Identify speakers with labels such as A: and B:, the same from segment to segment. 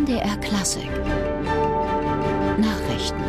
A: MDR Klassik Nachrichten.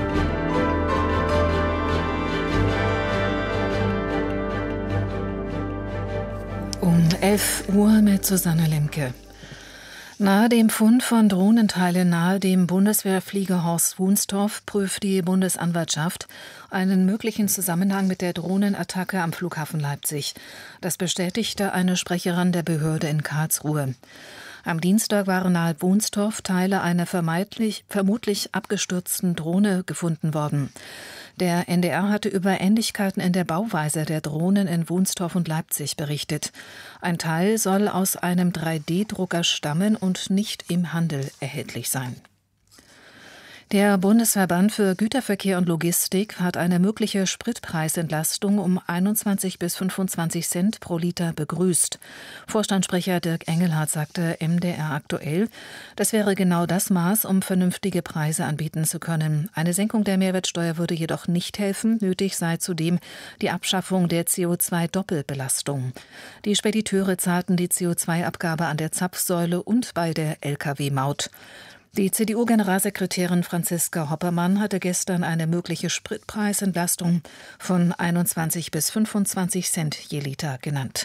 B: Um 11 Uhr mit Susanne Lemke. Nahe dem Fund von Drohnenteilen nahe dem Bundeswehrflieger Horst Wunstorf prüft die Bundesanwaltschaft einen möglichen Zusammenhang mit der Drohnenattacke am Flughafen Leipzig. Das bestätigte eine Sprecherin der Behörde in Karlsruhe. Am Dienstag waren nahe Wunstorf Teile einer vermutlich abgestürzten Drohne gefunden worden. Der NDR hatte über Ähnlichkeiten in der Bauweise der Drohnen in Wunstorf und Leipzig berichtet. Ein Teil soll aus einem 3D-Drucker stammen und nicht im Handel erhältlich sein. Der Bundesverband für Güterverkehr und Logistik hat eine mögliche Spritpreisentlastung um 21 bis 25 Cent pro Liter begrüßt. Vorstandssprecher Dirk Engelhardt sagte MDR aktuell, das wäre genau das Maß, um vernünftige Preise anbieten zu können. Eine Senkung der Mehrwertsteuer würde jedoch nicht helfen. Nötig sei zudem die Abschaffung der CO2-Doppelbelastung. Die Spediteure zahlten die CO2-Abgabe an der Zapfsäule und bei der Lkw-Maut. Die CDU-Generalsekretärin Franziska Hoppermann hatte gestern eine mögliche Spritpreisentlastung von 21 bis 25 Cent je Liter genannt.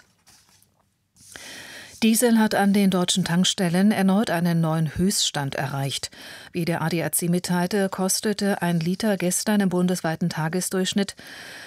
B: Diesel hat an den deutschen Tankstellen erneut einen neuen Höchststand erreicht. Wie der ADAC mitteilte, kostete ein Liter gestern im bundesweiten Tagesdurchschnitt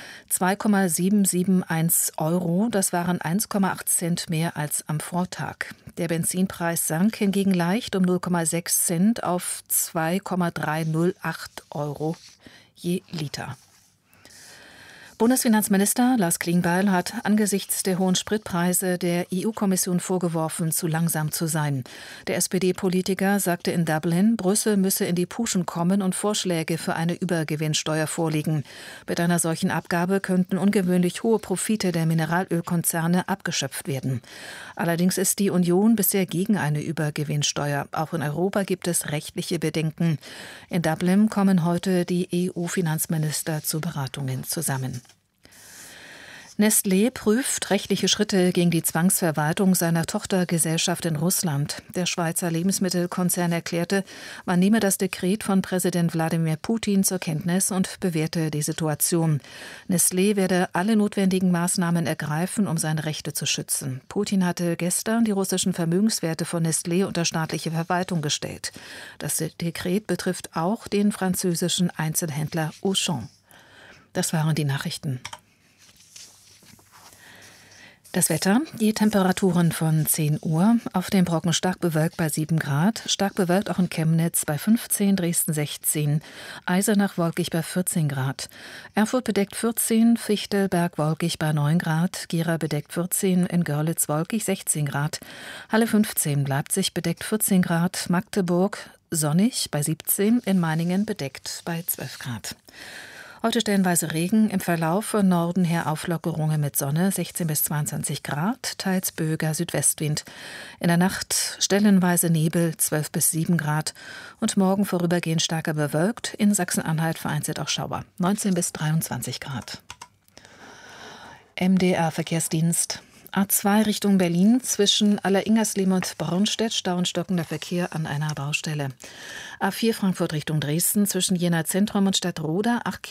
B: 2,771 €. Das waren 1,8 Cent mehr als am Vortag. Der Benzinpreis sank hingegen leicht um 0,6 Cent auf 2,308 € je Liter. Bundesfinanzminister Lars Klingbeil hat angesichts der hohen Spritpreise der EU-Kommission vorgeworfen, zu langsam zu sein. Der SPD-Politiker sagte in Dublin, Brüssel müsse in die Puschen kommen und Vorschläge für eine Übergewinnsteuer vorlegen. Mit einer solchen Abgabe könnten ungewöhnlich hohe Profite der Mineralölkonzerne abgeschöpft werden. Allerdings ist die Union bisher gegen eine Übergewinnsteuer. Auch in Europa gibt es rechtliche Bedenken. In Dublin kommen heute die EU-Finanzminister zu Beratungen zusammen. Nestlé prüft rechtliche Schritte gegen die Zwangsverwaltung seiner Tochtergesellschaft in Russland. Der Schweizer Lebensmittelkonzern erklärte, man nehme das Dekret von Präsident Wladimir Putin zur Kenntnis und bewerte die Situation. Nestlé werde alle notwendigen Maßnahmen ergreifen, um seine Rechte zu schützen. Putin hatte gestern die russischen Vermögenswerte von Nestlé unter staatliche Verwaltung gestellt. Das Dekret betrifft auch den französischen Einzelhändler Auchan. Das waren die Nachrichten. Das Wetter, die Temperaturen von 10 Uhr, auf dem Brocken stark bewölkt bei 7 Grad, stark bewölkt auch in Chemnitz bei 15, Dresden 16, Eisenach wolkig bei 14 Grad, Erfurt bedeckt 14, Fichtelberg wolkig bei 9 Grad, Gera bedeckt 14, in Görlitz wolkig 16 Grad, Halle 15, Leipzig bedeckt 14 Grad, Magdeburg sonnig bei 17, in Meiningen bedeckt bei 12 Grad. Heute stellenweise Regen, im Verlauf von Norden her Auflockerungen mit Sonne, 16 bis 22 Grad, teils böiger Südwestwind. In der Nacht stellenweise Nebel, 12 bis 7 Grad. Und morgen vorübergehend stärker bewölkt, in Sachsen-Anhalt vereinzelt auch Schauer, 19 bis 23 Grad. MDR-Verkehrsdienst. A2 Richtung Berlin, zwischen Alleringerslehm und Bornstedt, Stau und stockender Verkehr an einer Baustelle. A4 Frankfurt Richtung Dresden, zwischen Jena Zentrum und Stadtroda, 8